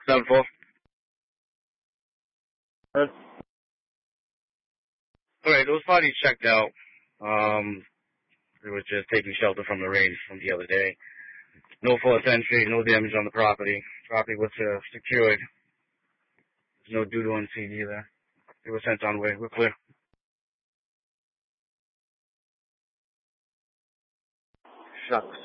7-4. Alright, those parties checked out. They were just taking shelter from the rain from the other day. No forced entry, no damage on the property. Property was secured. There's no due to unseen either. They were sent on way. We're clear. Shucks.